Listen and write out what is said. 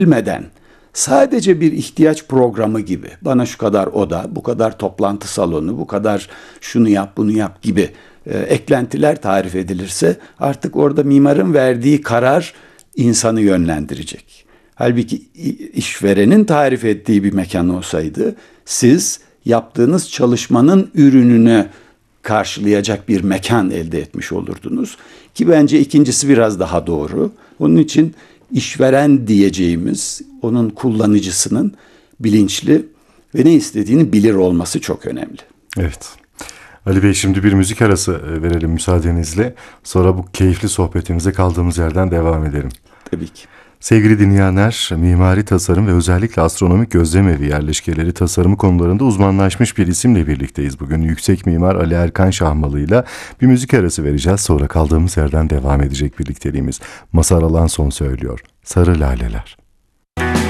bilmeden sadece bir ihtiyaç programı gibi bana şu kadar oda, bu kadar toplantı salonu, bu kadar şunu yap bunu yap gibi eklentiler tarif edilirse artık orada mimarın verdiği karar insanı yönlendirecek. Halbuki işverenin tarif ettiği bir mekan olsaydı siz yaptığınız çalışmanın ürününü karşılayacak bir mekan elde etmiş olurdunuz. Ki bence ikincisi biraz daha doğru. Onun için işveren diyeceğimiz onun kullanıcısının bilinçli ve ne istediğini bilir olması çok önemli. Evet. Ali Bey, şimdi bir müzik arası verelim müsaadenizle. Sonra bu keyifli sohbetimize kaldığımız yerden devam edelim. Tabii ki. Sevgili dinleyenler, mimari tasarım ve özellikle astronomik gözlemevi yerleşkeleri tasarımı konularında uzmanlaşmış bir isimle birlikteyiz. Bugün yüksek mimar Ali Erkan Şahmalı'yla bir müzik arası vereceğiz. Sonra kaldığımız yerden devam edecek birlikteliğimiz. Mazhar Alanson söylüyor. Sarı Laleler.